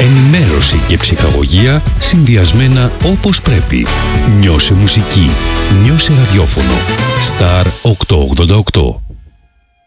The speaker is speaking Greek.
Ενημέρωση και ψυχαγωγία συνδυασμένα όπως πρέπει. Νιώσε μουσική. Νιώσε ραδιόφωνο. Star 888.